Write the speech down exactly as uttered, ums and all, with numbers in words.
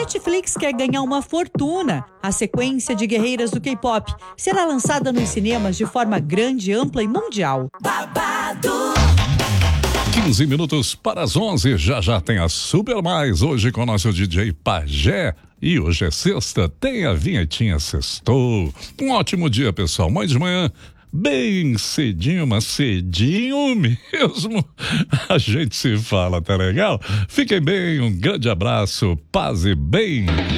Netflix quer ganhar uma fortuna. A sequência de Guerreiras do K-pop será lançada nos cinemas de forma grande, ampla e mundial. Babado. quinze minutos para as onze, já já tem a Super Mais, hoje com o nosso D J Pajé. E hoje é sexta, tem a vinhetinha sextou. Um ótimo dia, pessoal. Amanhã de manhã, bem cedinho, mas cedinho mesmo, a gente se fala, tá legal? Fiquem bem, um grande abraço, paz e bem.